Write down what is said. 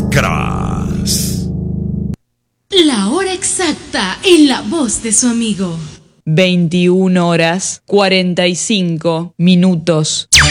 Crash. La hora exacta en la voz de su amigo. 21 horas 45 minutos.